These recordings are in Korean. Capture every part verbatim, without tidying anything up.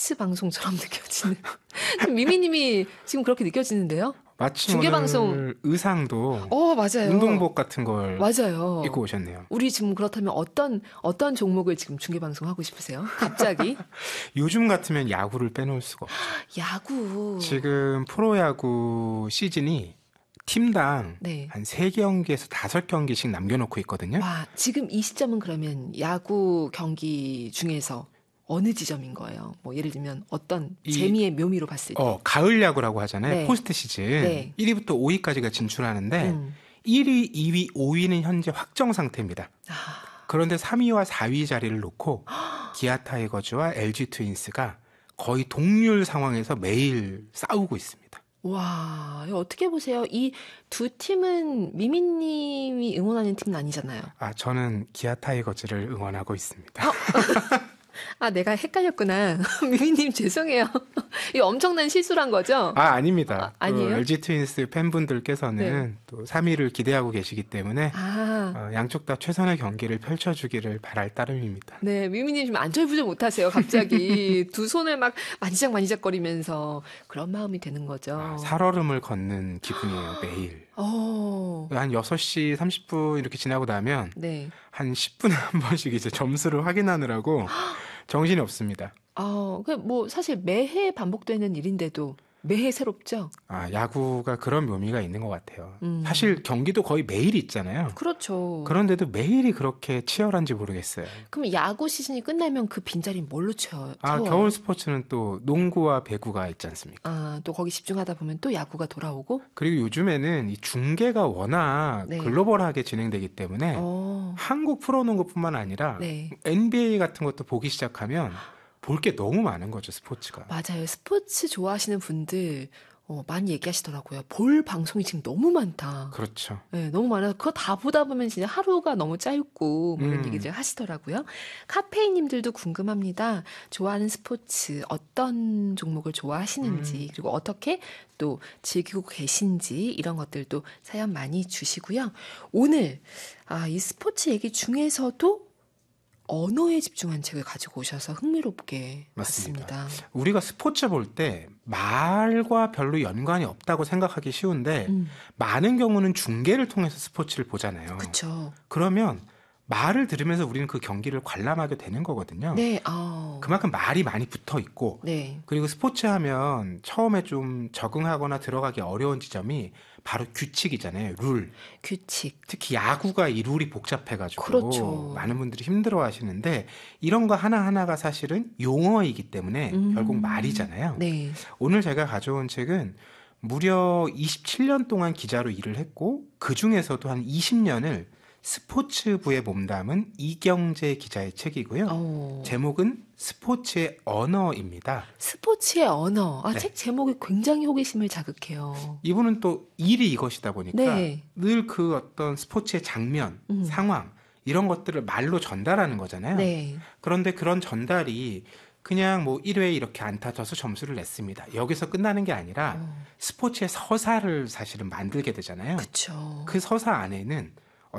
스포츠 방송처럼 느껴지는. 미미님이 지금 그렇게 느껴지는데요? 마침 중계방송 오늘 의상도 어, 맞아요. 운동복 같은 걸 맞아요. 입고 오셨네요. 우리 지금 그렇다면 어떤 어떤 종목을 지금 중계방송 하고 싶으세요? 갑자기? 요즘 같으면 야구를 빼놓을 수가 없죠. 야구. 지금 프로야구 시즌이 팀당 네. 한 세 경기에서 다섯 경기씩 남겨놓고 있거든요. 와, 지금 이 시점은 그러면 야구 경기 중에서 어느 지점인 거예요? 뭐 예를 들면 어떤 이, 재미의 묘미로 봤을 때. 어, 가을 야구라고 하잖아요. 네. 포스트 시즌. 네. 일 위부터 오 위까지가 진출하는데 음. 일 위, 이 위, 오 위는 현재 확정 상태입니다. 아. 그런데 삼 위와 사 위 자리를 놓고 기아 타이거즈와 엘지 트윈스가 거의 동률 상황에서 매일 싸우고 있습니다. 와, 이거 어떻게 보세요? 이 두 팀은 미미님이 응원하는 팀은 아니잖아요. 아, 저는 기아 타이거즈를 응원하고 있습니다. 어? 아, 내가 헷갈렸구나. 미미님 죄송해요. 이거 엄청난 실수란 거죠? 아, 아닙니다. 아, 아니에요? 엘지 트윈스 팬분들께서는 네. 또 삼 위를 기대하고 계시기 때문에 아, 어, 양쪽 다 최선의 경기를 펼쳐주기를 바랄 따름입니다. 네, 미미님 좀 안절부절 못하세요. 갑자기 두 손을 막 만지작 만지작거리면서 그런 마음이 되는 거죠. 아, 살얼음을 걷는 기분이에요, 매일. 어, 한 여섯 시 삼십 분 이렇게 지나고 나면 네. 한 십 분에 한 번씩 이제 점수를 확인하느라고 정신이 없습니다. 어, 그 뭐 사실 매해 반복되는 일인데도 매해 새롭죠? 아, 야구가 그런 묘미가 있는 것 같아요. 음. 사실 경기도 거의 매일 있잖아요. 그렇죠. 그런데도 매일이 그렇게 치열한지 모르겠어요. 그럼 야구 시즌이 끝나면 그 빈자리 뭘로 채워? 아, 채워요? 겨울 스포츠는 또 농구와 배구가 있지 않습니까? 아, 또 거기 집중하다 보면 또 야구가 돌아오고? 그리고 요즘에는 이 중계가 워낙 네. 글로벌하게 진행되기 때문에 어, 한국 프로농구뿐만 아니라 네. 엔비에이 같은 것도 보기 시작하면 볼 게 너무 많은 거죠, 스포츠가. 맞아요. 스포츠 좋아하시는 분들 어, 많이 얘기하시더라고요. 볼 방송이 지금 너무 많다. 그렇죠. 네, 너무 많아서 그거 다 보다 보면 진짜 하루가 너무 짧고 뭐 이런 음. 얘기들 하시더라고요. 카페인님들도 궁금합니다. 좋아하는 스포츠 어떤 종목을 좋아하시는지 음. 그리고 어떻게 또 즐기고 계신지 이런 것들도 사연 많이 주시고요. 오늘 아, 이 스포츠 얘기 중에서도 언어에 집중한 책을 가지고 오셔서 흥미롭게 맞습니다. 봤습니다. 우리가 스포츠 볼 때 말과 별로 연관이 없다고 생각하기 쉬운데 음, 많은 경우는 중계를 통해서 스포츠를 보잖아요. 그렇죠. 그러면 말을 들으면서 우리는 그 경기를 관람하게 되는 거거든요. 네, 아, 그만큼 말이 많이 붙어 있고 네, 그리고 스포츠 하면 처음에 좀 적응하거나 들어가기 어려운 지점이 바로 규칙이잖아요. 룰. 규칙. 특히 야구가 이 룰이 복잡해가지고 그렇죠. 많은 분들이 힘들어 하시는데 이런 거 하나하나가 사실은 용어이기 때문에 음. 결국 말이잖아요. 네, 오늘 제가 가져온 책은 무려 이십칠 년 동안 기자로 일을 했고 그중에서도 한 이십 년을 스포츠부에 몸담은 이경재 기자의 책이고요. 어, 제목은 스포츠의 언어입니다. 스포츠의 언어. 아, 네. 책 제목이 굉장히 호기심을 자극해요. 이분은 또 일이 이것이다 보니까 네. 늘 그 어떤 스포츠의 장면, 음. 상황 이런 것들을 말로 전달하는 거잖아요. 네, 그런데 그런 전달이 그냥 뭐 일 회에 이렇게 안타 쳐서 점수를 냈습니다. 여기서 끝나는 게 아니라 어, 스포츠의 서사를 사실은 만들게 되잖아요. 그쵸. 그 서사 안에는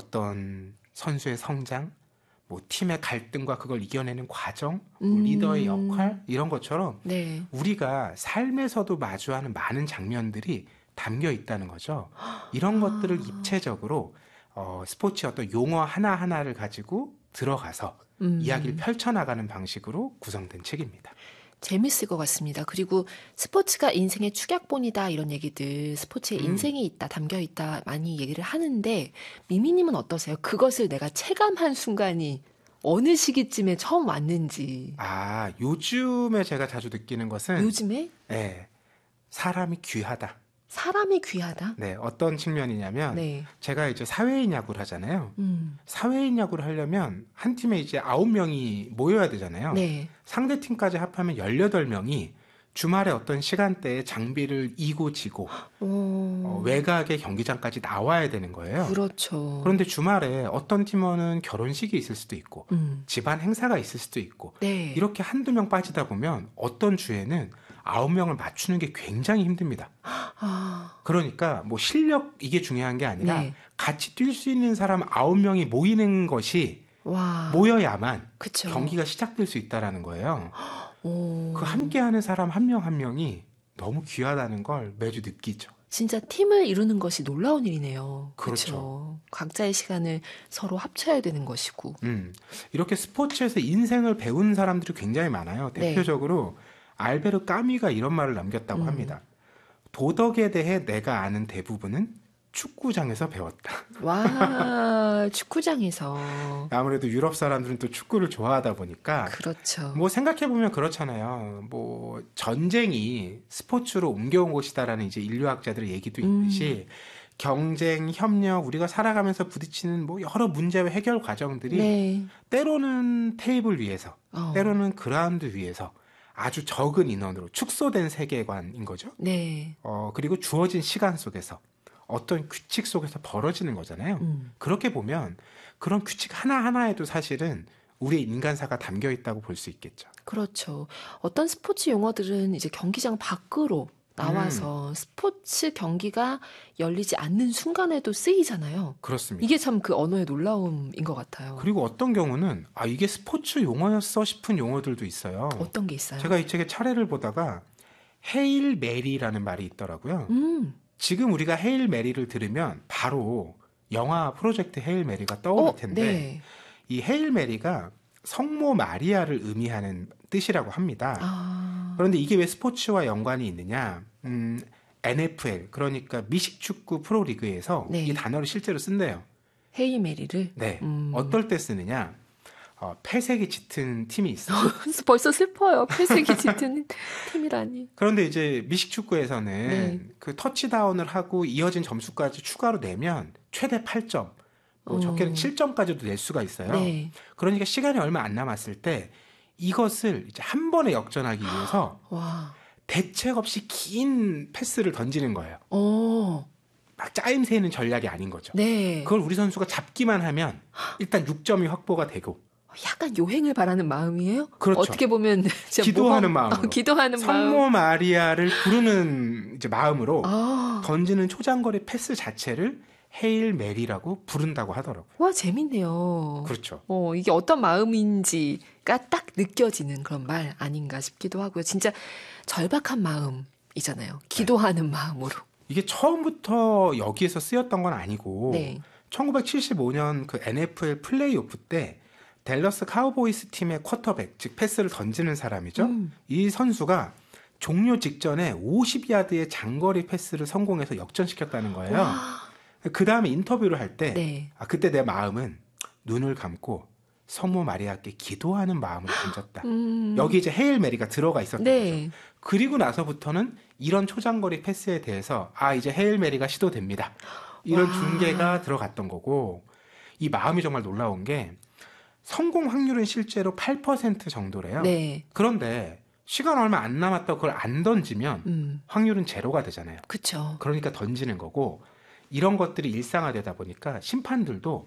어떤 선수의 성장, 뭐 팀의 갈등과 그걸 이겨내는 과정, 뭐 음. 리더의 역할 이런 것처럼 네, 우리가 삶에서도 마주하는 많은 장면들이 담겨 있다는 거죠. 이런 것들을 입체적으로 어, 스포츠의 어떤 용어 하나하나를 가지고 들어가서 음. 이야기를 펼쳐나가는 방식으로 구성된 책입니다. 재밌을 것 같습니다. 그리고 스포츠가 인생의 축약본이다 이런 얘기들 스포츠에 음. 인생이 있다 담겨 있다 많이 얘기를 하는데 미미님은 어떠세요? 그것을 내가 체감한 순간이 어느 시기쯤에 처음 왔는지. 아, 요즘에 제가 자주 느끼는 것은 요즘에 네, 사람이 귀하다. 사람이 귀하다. 네, 어떤 측면이냐면 네. 제가 이제 사회인 야구를 하잖아요. 음. 사회인 야구를 하려면 한 팀에 이제 아홉 명이 모여야 되잖아요. 네. 상대 팀까지 합하면 열여덟 명이 주말에 어떤 시간대에 장비를 이고 지고 오. 어, 외곽의 경기장까지 나와야 되는 거예요. 그렇죠. 그런데 주말에 어떤 팀원은 결혼식이 있을 수도 있고 음. 집안 행사가 있을 수도 있고 네. 이렇게 한두 명 빠지다 보면 어떤 주에는 아홉 명을 맞추는 게 굉장히 힘듭니다. 아. 그러니까 뭐 실력 이게 중요한 게 아니라 네. 같이 뛸 수 있는 사람 아홉 명이 모이는 것이 와. 모여야만 그쵸. 경기가 시작될 수 있다라는 거예요. 오. 그 함께하는 사람 한 명 한 명이 너무 귀하다는 걸 매주 느끼죠. 진짜 팀을 이루는 것이 놀라운 일이네요. 그렇죠. 그렇죠. 각자의 시간을 서로 합쳐야 되는 것이고. 음, 이렇게 스포츠에서 인생을 배운 사람들이 굉장히 많아요. 네. 대표적으로 알베르 까미가 이런 말을 남겼다고 음. 합니다. 도덕에 대해 내가 아는 대부분은 축구장에서 배웠다. 와, 축구장에서. 아무래도 유럽 사람들은 또 축구를 좋아하다 보니까 그렇죠. 뭐 생각해보면 그렇잖아요. 뭐 전쟁이 스포츠로 옮겨온 것이다라는 이제 인류학자들의 얘기도 음. 있듯이 경쟁, 협력, 우리가 살아가면서 부딪히는 뭐 여러 문제와 해결 과정들이 네. 때로는 테이블 위에서, 어. 때로는 그라운드 위에서 아주 적은 인원으로 축소된 세계관인 거죠. 네. 어, 그리고 주어진 시간 속에서 어떤 규칙 속에서 벌어지는 거잖아요. 음. 그렇게 보면 그런 규칙 하나하나에도 사실은 우리의 인간사가 담겨 있다고 볼 수 있겠죠. 그렇죠. 어떤 스포츠 용어들은 이제 경기장 밖으로 나와서 음. 스포츠 경기가 열리지 않는 순간에도 쓰이잖아요. 그렇습니다. 이게 참 그 언어의 놀라움인 것 같아요. 그리고 어떤 경우는 아 이게 스포츠 용어였어 싶은 용어들도 있어요. 어떤 게 있어요? 제가 이 책의 차례를 보다가 헤일 메리라는 말이 있더라고요. 음. 지금 우리가 헤일 메리를 들으면 바로 영화 프로젝트 헤일 메리가 떠오를 어, 텐데 네. 이 헤일 메리가 성모 마리아를 의미하는 뜻이라고 합니다. 아. 그런데 이게 왜 스포츠와 연관이 있느냐? 음, 엔에프엘 그러니까 미식축구 프로리그에서 네. 이 단어를 실제로 쓴대요. 헤이 메리를. 네. 음. 어떨 때 쓰느냐? 어, 패색이 짙은 팀이 있어. 벌써 슬퍼요. 회색이 짙은 팀이라니. 그런데 이제 미식축구에서는 네. 그 터치다운을 하고 이어진 점수까지 추가로 내면 최대 팔 점, 뭐 어. 적게는 칠 점까지도 낼 수가 있어요. 네. 그러니까 시간이 얼마 안 남았을 때 이것을 이제 한 번에 역전하기 위해서 와. 대책 없이 긴 패스를 던지는 거예요. 어. 막 짜임새 있는 전략이 아닌 거죠. 네. 그걸 우리 선수가 잡기만 하면 일단 육 점이 확보가 되고 약간 요행을 바라는 마음이에요? 그렇죠. 어떻게 보면 진짜 기도하는 모범- 마음으로. 어, 기도하는 마음. 성모 마리아를 부르는 이제 마음으로 아. 던지는 초장거리 패스 자체를 헤일 메리라고 부른다고 하더라고요. 와, 재밌네요. 그렇죠. 어, 이게 어떤 마음인지가 딱 느껴지는 그런 말 아닌가 싶기도 하고요. 진짜 절박한 마음이잖아요. 기도하는 마음으로. 이게 처음부터 여기에서 쓰였던 건 아니고 네. 천구백칠십오 년 그 엔에프엘 플레이오프 때 댈러스 카우보이스 팀의 쿼터백, 즉 패스를 던지는 사람이죠. 음. 이 선수가 종료 직전에 오십 야드의 장거리 패스를 성공해서 역전시켰다는 거예요. 와. 그 다음에 인터뷰를 할 때 네. 아, 그때 내 마음은 눈을 감고 성모 마리아께 기도하는 마음으로 던졌다. 음. 여기 이제 헤일 메리가 들어가 있었던 거죠. 네. 그리고 나서부터는 이런 초장거리 패스에 대해서 아 이제 헤일 메리가 시도됩니다. 이런 와. 중계가 들어갔던 거고 이 마음이 정말 놀라운 게 성공 확률은 실제로 팔 퍼센트 정도래요. 네. 그런데 시간 얼마 안 남았다고 그걸 안 던지면 음. 확률은 제로가 되잖아요. 그쵸. 그러니까 던지는 거고 이런 것들이 일상화되다 보니까 심판들도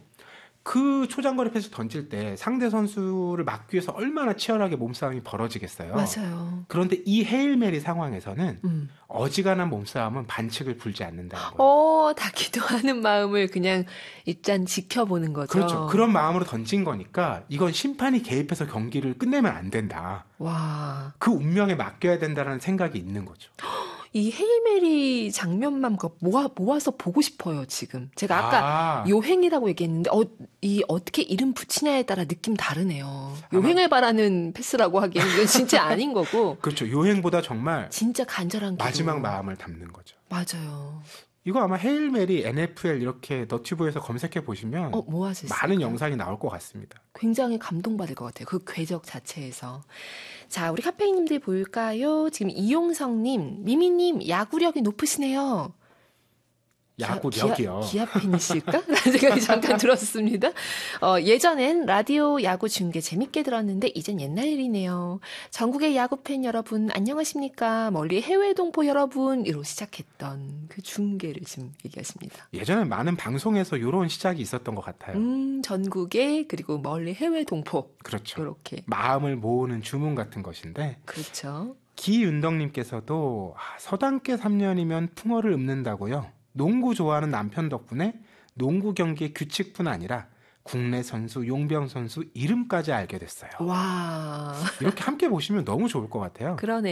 그 초장거리 패스 던질 때 상대 선수를 막기 위해서 얼마나 치열하게 몸싸움이 벌어지겠어요. 맞아요. 그런데 이 헤일 메리 상황에서는 음. 어지간한 몸싸움은 반칙을 불지 않는다는 거예요. 어, 다 기도하는 마음을 그냥 일단 지켜보는 거죠. 그렇죠. 그런 마음으로 던진 거니까 이건 심판이 개입해서 경기를 끝내면 안 된다. 와. 그 운명에 맡겨야 된다는 생각이 있는 거죠. 이 헤이메리 장면만 모아, 모아서 보고 싶어요, 지금. 제가 아까 아, 요행이라고 얘기했는데, 어, 이 어떻게 이름 붙이냐에 따라 느낌 다르네요. 요행을 바라는 패스라고 하기에는 이건 진짜 아닌 거고, 그렇죠. 요행보다 정말 진짜 간절한 기도. 마지막 마음을 담는 거죠. 맞아요. 이거 아마 헤일 메리 엔에프엘 이렇게 너튜브에서 검색해 보시면 어, 모아서 많은 영상이 나올 것 같습니다. 굉장히 감동받을 것 같아요. 그 궤적 자체에서. 자, 우리 카페인님들 볼까요? 지금 이용성님, 미미님, 야구력이 높으시네요. 야구력이요. 기아, 기아 팬이실까? 라는 생각이 잠깐 들었습니다. 어, 예전엔 라디오 야구 중계 재밌게 들었는데 이젠 옛날 일이네요. 전국의 야구팬 여러분 안녕하십니까? 멀리 해외 동포 여러분으로 시작했던 그 중계를 지금 얘기하십니다. 예전에 많은 방송에서 이런 시작이 있었던 것 같아요. 음, 전국에 그리고 멀리 해외 동포 그렇죠. 이렇게. 마음을 모으는 주문 같은 것인데 그렇죠. 기윤덕님께서도 아, 서당계 삼 년이면 풍어를 읊는다고요. 농구 좋아하는 남편 덕분에 농구 경기의 규칙뿐 아니라 국내 선수, 용병 선수 이름까지 알게 됐어요. 와, 이렇게 함께 보시면 너무 좋을 것 같아요. 그러네.